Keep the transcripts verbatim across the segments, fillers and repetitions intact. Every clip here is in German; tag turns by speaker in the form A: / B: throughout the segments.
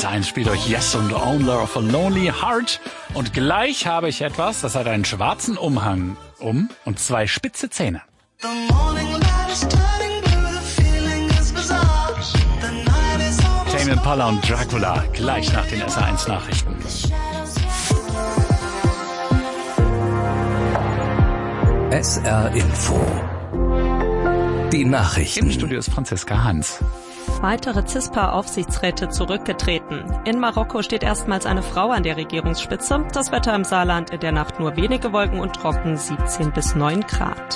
A: S eins spielt euch Yes und Owner of a Lonely Heart. Und gleich habe ich etwas, das hat einen schwarzen Umhang um und zwei spitze Zähne. Tame Impala und Dracula, gleich nach den S R eins Nachrichten.
B: S R Info. Die Nachrichten.
A: Im Studio ist Franziska Hans.
C: Weitere C I S P A-Aufsichtsräte zurückgetreten. In Marokko steht erstmals eine Frau an der Regierungsspitze. Das Wetter im Saarland in der Nacht nur wenige Wolken und trocken, siebzehn bis neun Grad.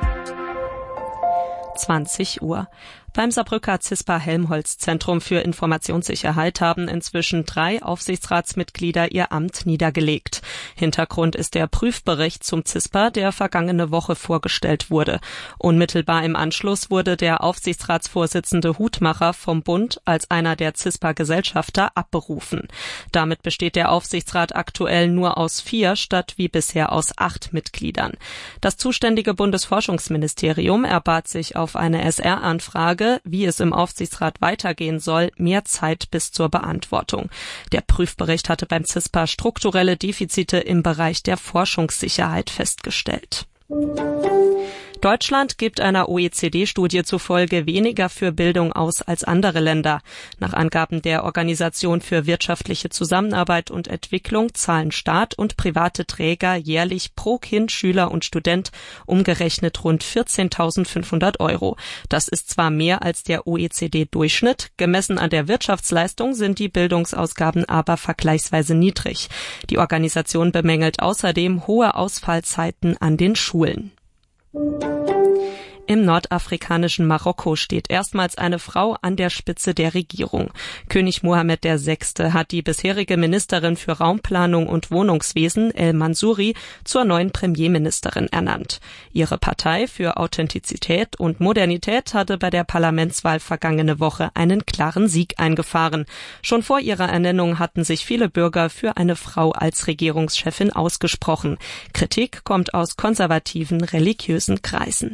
C: zwanzig Uhr. Beim Saarbrücker C I S P A-Helmholtz-Zentrum für Informationssicherheit haben inzwischen drei Aufsichtsratsmitglieder ihr Amt niedergelegt. Hintergrund ist der Prüfbericht zum C I S P A, der vergangene Woche vorgestellt wurde. Unmittelbar im Anschluss wurde der Aufsichtsratsvorsitzende Hutmacher vom Bund als einer der C I S P A-Gesellschafter abberufen. Damit besteht der Aufsichtsrat aktuell nur aus vier statt wie bisher aus acht Mitgliedern. Das zuständige Bundesforschungsministerium erbat sich auf eine S R-Anfrage, wie es im Aufsichtsrat weitergehen soll, mehr Zeit bis zur Beantwortung. Der Prüfbericht hatte beim C I S P A strukturelle Defizite im Bereich der Forschungssicherheit festgestellt. Deutschland gibt einer O E C D-Studie zufolge weniger für Bildung aus als andere Länder. Nach Angaben der Organisation für wirtschaftliche Zusammenarbeit und Entwicklung zahlen Staat und private Träger jährlich pro Kind, Schüler und Student umgerechnet rund vierzehntausendfünfhundert Euro. Das ist zwar mehr als der O E C D-Durchschnitt, gemessen an der Wirtschaftsleistung sind die Bildungsausgaben aber vergleichsweise niedrig. Die Organisation bemängelt außerdem hohe Ausfallzeiten an den Schulen. Im nordafrikanischen Marokko steht erstmals eine Frau an der Spitze der Regierung. König Mohammed der Sechste hat die bisherige Ministerin für Raumplanung und Wohnungswesen, El Mansouri, zur neuen Premierministerin ernannt. Ihre Partei für Authentizität und Modernität hatte bei der Parlamentswahl vergangene Woche einen klaren Sieg eingefahren. Schon vor ihrer Ernennung hatten sich viele Bürger für eine Frau als Regierungschefin ausgesprochen. Kritik kommt aus konservativen, religiösen Kreisen.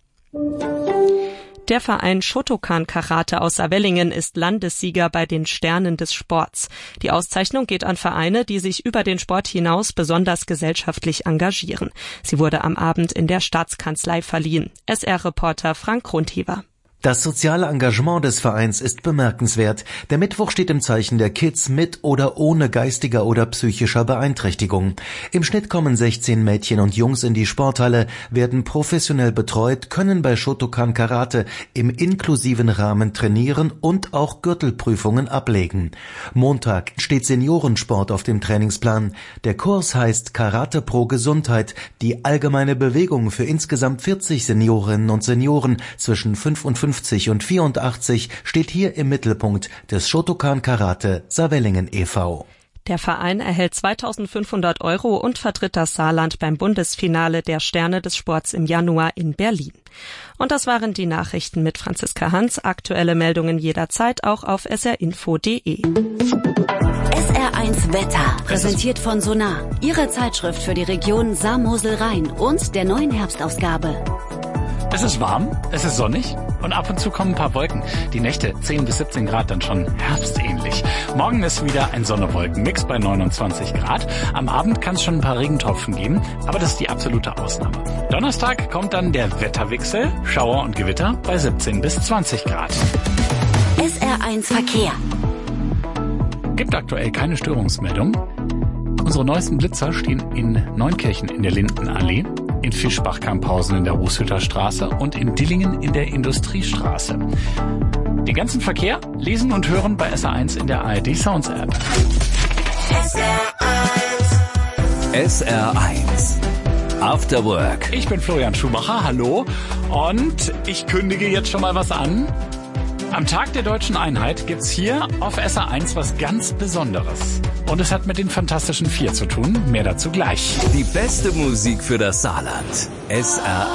C: Der Verein Shotokan Karate aus Saarwellingen ist Landessieger bei den Sternen des Sports. Die Auszeichnung geht an Vereine, die sich über den Sport hinaus besonders gesellschaftlich engagieren. Sie wurde am Abend in der Staatskanzlei verliehen. S R-Reporter Frank Grundhever.
D: Das soziale Engagement des Vereins ist bemerkenswert. Der Mittwoch steht im Zeichen der Kids mit oder ohne geistiger oder psychischer Beeinträchtigung. Im Schnitt kommen sechzehn Mädchen und Jungs in die Sporthalle, werden professionell betreut, können bei Shotokan Karate im inklusiven Rahmen trainieren und auch Gürtelprüfungen ablegen. Montag steht Seniorensport auf dem Trainingsplan. Der Kurs heißt Karate Pro Gesundheit, die allgemeine Bewegung für insgesamt vierzig Seniorinnen und Senioren zwischen fünfundfünfzig und vierundachtzig steht hier im Mittelpunkt des Shotokan Karate Saarwellingen e V
C: Der Verein erhält zweitausendfünfhundert Euro und vertritt das Saarland beim Bundesfinale der Sterne des Sports im Januar in Berlin. Und das waren die Nachrichten mit Franziska Hans. Aktuelle Meldungen jederzeit auch auf s r info punkt d e.
E: S R eins Wetter, präsentiert von Sonar, Ihre Zeitschrift für die Region Saar-Mosel-Rhein und der neuen Herbstausgabe.
A: Es ist warm, es ist sonnig und ab und zu kommen ein paar Wolken. Die Nächte zehn bis siebzehn Grad, dann schon herbstähnlich. Morgen ist wieder ein Sonne-Wolken-Mix bei neunundzwanzig Grad. Am Abend kann es schon ein paar Regentropfen geben, aber das ist die absolute Ausnahme. Donnerstag kommt dann der Wetterwechsel, Schauer und Gewitter bei siebzehn bis zwanzig Grad.
E: S R eins Verkehr.
A: Gibt aktuell keine Störungsmeldung. Unsere neuesten Blitzer stehen in Neunkirchen in der Lindenallee, in Fischbach-Kamphausen in der Rußhütter Straße und in Dillingen in der Industriestraße. Den ganzen Verkehr lesen und hören bei S R eins in der A R D Sounds App.
B: S R eins. S R eins. After Work.
A: Ich bin Florian Schumacher, hallo. Und ich kündige jetzt schon mal was an. Am Tag der Deutschen Einheit gibt's hier auf S R eins was ganz Besonderes. Und es hat mit den Fantastischen Vier zu tun. Mehr dazu gleich.
B: Die beste Musik für das Saarland. S R